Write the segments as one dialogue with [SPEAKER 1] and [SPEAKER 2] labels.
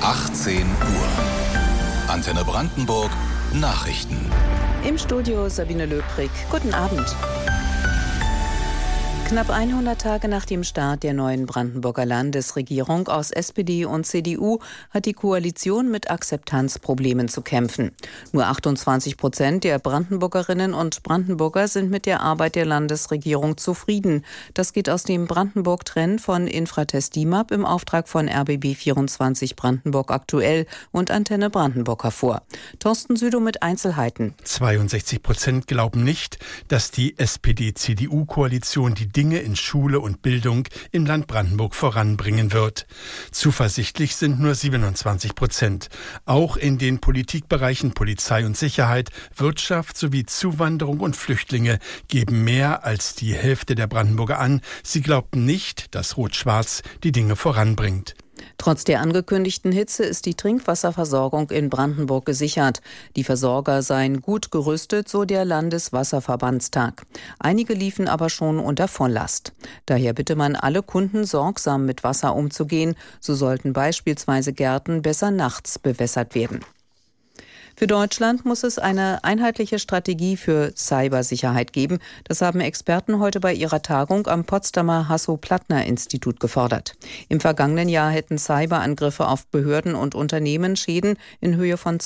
[SPEAKER 1] 18 Uhr. Antenne Brandenburg Nachrichten.
[SPEAKER 2] Im Studio Sabine Löbrig. Guten Abend. Knapp 100 Tage nach dem Start der neuen Brandenburger Landesregierung aus SPD und CDU hat die Koalition mit Akzeptanzproblemen zu kämpfen. Nur 28% der Brandenburgerinnen und Brandenburger sind mit der Arbeit der Landesregierung zufrieden. Das geht aus dem Brandenburg-Trend von Infratest DIMAP im Auftrag von RBB24 Brandenburg aktuell und Antenne Brandenburg hervor. Thorsten Südow mit Einzelheiten.
[SPEAKER 3] 62% glauben nicht, dass die SPD-CDU-Koalition die Dinge in Schule und Bildung im Land Brandenburg voranbringen wird. Zuversichtlich sind nur 27%. Auch in den Politikbereichen Polizei und Sicherheit, Wirtschaft sowie Zuwanderung und Flüchtlinge geben mehr als die Hälfte der Brandenburger an. Sie glaubten nicht, dass Rot-Schwarz die Dinge voranbringt.
[SPEAKER 2] Trotz der angekündigten Hitze ist die Trinkwasserversorgung in Brandenburg gesichert. Die Versorger seien gut gerüstet, so der Landeswasserverbandstag. Einige liefen aber schon unter Volllast. Daher bitte man alle Kunden, sorgsam mit Wasser umzugehen. So sollten beispielsweise Gärten besser nachts bewässert werden. Für Deutschland muss es eine einheitliche Strategie für Cybersicherheit geben. Das haben Experten heute bei ihrer Tagung am Potsdamer Hasso-Plattner-Institut gefordert. Im vergangenen Jahr hätten Cyberangriffe auf Behörden und Unternehmen Schäden in Höhe von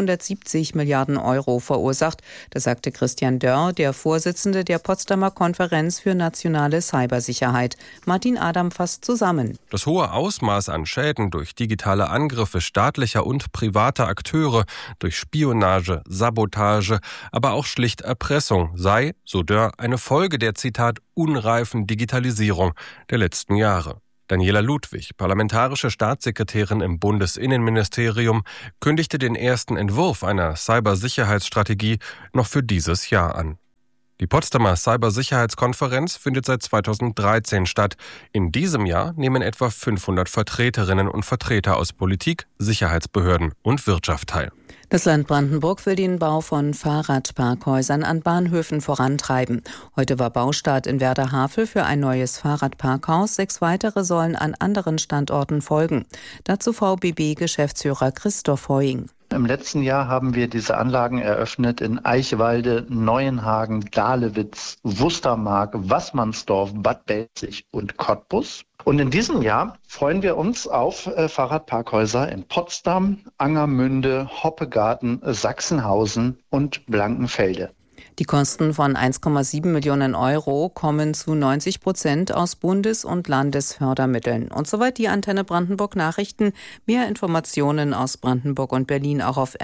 [SPEAKER 2] 270 Milliarden Euro verursacht. Das sagte Christian Dörr, der Vorsitzende der Potsdamer Konferenz für nationale Cybersicherheit. Martin Adam fasst zusammen.
[SPEAKER 4] Das hohe Ausmaß an Schäden durch digitale Angriffe staatlicher und privater Akteure, durch Spionage, Sabotage, aber auch schlicht Erpressung sei, so Dörr, eine Folge der, Zitat, unreifen Digitalisierung der letzten Jahre. Daniela Ludwig, parlamentarische Staatssekretärin im Bundesinnenministerium, kündigte den ersten Entwurf einer Cybersicherheitsstrategie noch für dieses Jahr an. Die Potsdamer Cybersicherheitskonferenz findet seit 2013 statt. In diesem Jahr nehmen etwa 500 Vertreterinnen und Vertreter aus Politik, Sicherheitsbehörden und Wirtschaft teil.
[SPEAKER 2] Das Land Brandenburg will den Bau von Fahrradparkhäusern an Bahnhöfen vorantreiben. Heute war Baustart in Werder-Havel für ein neues Fahrradparkhaus. 6 weitere sollen an anderen Standorten folgen. Dazu VBB-Geschäftsführer Christoph Heuing.
[SPEAKER 5] Im letzten Jahr haben wir diese Anlagen eröffnet in Eichwalde, Neuenhagen, Dahlewitz, Wustermark, Waßmannsdorf, Bad Belzig und Cottbus. Und in diesem Jahr freuen wir uns auf Fahrradparkhäuser in Potsdam, Angermünde, Hoppegarten, Sachsenhausen und Blankenfelde.
[SPEAKER 2] Die Kosten von 1,7 Millionen Euro kommen zu 90% aus Bundes- und Landesfördermitteln. Und soweit die Antenne Brandenburg Nachrichten. Mehr Informationen aus Brandenburg und Berlin auch auf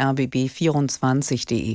[SPEAKER 2] rbb24.de.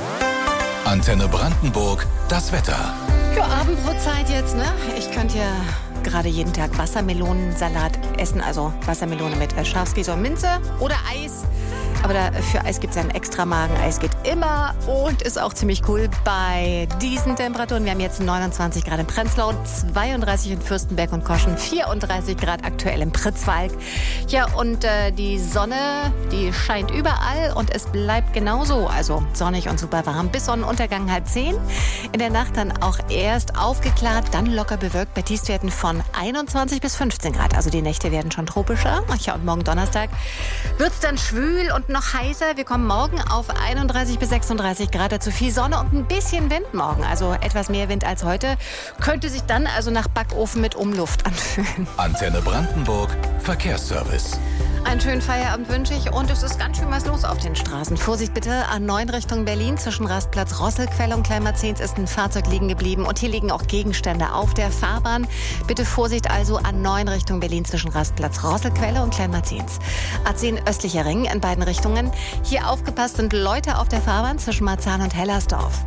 [SPEAKER 1] Antenne Brandenburg, das Wetter.
[SPEAKER 6] Ja, Abendbrotzeit jetzt, ne? Ich könnte ja gerade jeden Tag Wassermelonensalat essen, also Wassermelone mit Schafskäse und Minze oder Eis. Aber für Eis gibt es ja einen Extramagen. Eis geht immer und ist auch ziemlich cool bei diesen Temperaturen. Wir haben jetzt 29 Grad in Prenzlau, 32 in Fürstenberg und Koschen, 34 Grad aktuell im Pritzwalk. Ja, und die Sonne, die scheint überall und es bleibt genauso. Also sonnig und super warm bis Sonnenuntergang 9:30. In der Nacht dann auch erst aufgeklärt, dann locker bewölkt bei Tiefstwerten von 21 bis 15 Grad. Also die Nächte werden schon tropischer. Ja, und morgen Donnerstag wird es dann schwül und noch heißer. Wir kommen morgen auf 31 bis 36 Grad. Dazu viel Sonne und ein bisschen Wind morgen. Also etwas mehr Wind als heute. Könnte sich dann also nach Backofen mit Umluft anfühlen.
[SPEAKER 1] Antenne Brandenburg Verkehrsservice.
[SPEAKER 6] Einen schönen Feierabend wünsche ich und es ist ganz schön was los auf den Straßen. Vorsicht bitte, A9 Richtung Berlin zwischen Rastplatz Rosselquelle und Kleinmarzens ist ein Fahrzeug liegen geblieben und hier liegen auch Gegenstände auf der Fahrbahn. Bitte Vorsicht also, A9 Richtung Berlin zwischen Rastplatz Rosselquelle und Kleinmarzens. A10 östlicher Ring in beiden Richtungen. Hier aufgepasst sind Leute auf der Fahrbahn zwischen Marzahn und Hellersdorf.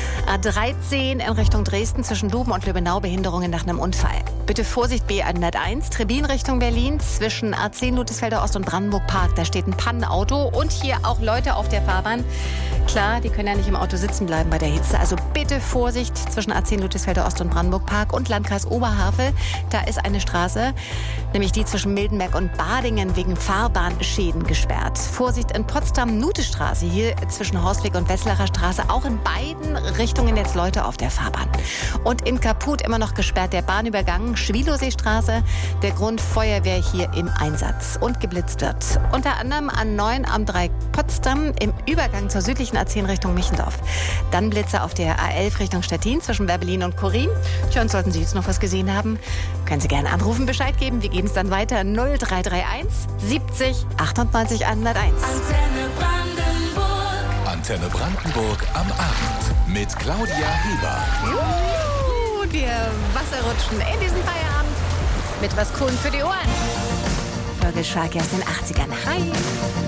[SPEAKER 6] A13 in Richtung Dresden zwischen Duben und Lübbenau Behinderungen nach einem Unfall. Bitte Vorsicht B101, Trebin Richtung Berlin zwischen A10 Ludwigsfelder Ost und Brandenburg Park. Da steht ein Pannenauto und hier auch Leute auf der Fahrbahn. Klar, die können ja nicht im Auto sitzen bleiben bei der Hitze. Also bitte Vorsicht zwischen A10 Ludwigsfelder Ost und Brandenburg-Park und Landkreis Oberhavel. Da ist eine Straße, nämlich die zwischen Mildenberg und Badingen, wegen Fahrbahnschäden gesperrt. Vorsicht in Potsdam, Nutestraße, hier zwischen Horstweg und Wetzlarer Straße. Auch in beiden Richtungen jetzt Leute auf der Fahrbahn. Und in Kaput immer noch gesperrt der Bahnübergang Schwieloseestraße. Der Grund, Feuerwehr hier im Einsatz. Und geblitzt wird. Unter anderem A9 am 3 Potsdam im Übergang zur südlichen A10 Richtung Michendorf. Dann Blitze auf der A11 Richtung Stettin zwischen Werbelin und Korin. Tja, und sollten Sie jetzt noch was gesehen haben, können Sie gerne anrufen, Bescheid geben. Wir geben es dann weiter 0331 70 98 101.
[SPEAKER 1] Antenne Brandenburg am Abend mit Claudia Heber.
[SPEAKER 6] Wir Wasserrutschen in diesen Feierabend mit was Coolen für die Ohren. Vögelschlag aus den 80ern. Hi!